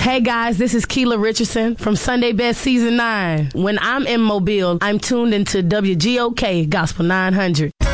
Hey guys, this is Keela Richardson from Sunday Best Season 9. When I'm in Mobile, I'm tuned into WGOK Gospel 900.